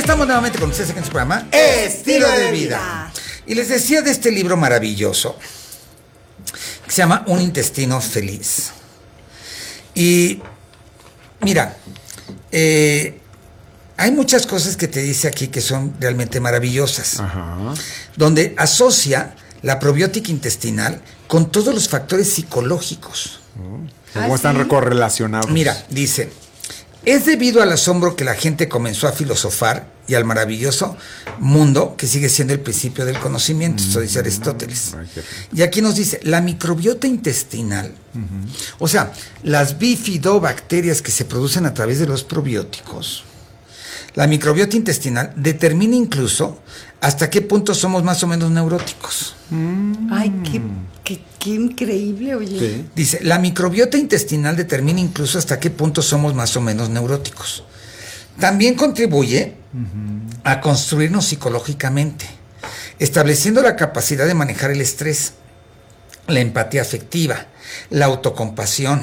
estamos nuevamente con ustedes aquí en su programa Estilo de Vida. Y les decía de este libro maravilloso que se llama Un intestino feliz. Y mira, hay muchas cosas que te dice aquí que son realmente maravillosas. Ajá. Donde asocia la probiótica intestinal con todos los factores psicológicos. ¿Cómo están correlacionados? Mira, dice, es debido al asombro que la gente comenzó a filosofar y al maravilloso mundo que sigue siendo el principio del conocimiento, eso dice Aristóteles. Y aquí nos dice, la microbiota intestinal, o sea, las bifidobacterias que se producen a través de los probióticos, la microbiota intestinal determina incluso hasta qué punto somos más o menos neuróticos. Ay, qué increíble, oye. Sí. Dice, la microbiota intestinal determina incluso hasta qué punto somos más o menos neuróticos. También contribuye a construirnos psicológicamente, estableciendo la capacidad de manejar el estrés, la empatía afectiva, la autocompasión,